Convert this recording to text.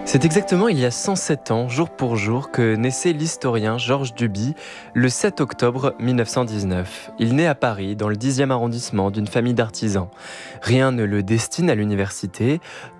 C'est exactement il y a 107 ans, jour pour jour, que naissait l'historien Georges Duby le 7 octobre 1919. Il naît à Paris, dans le 10e arrondissement, d'une famille d'artisans. Rien ne le destine à l'université.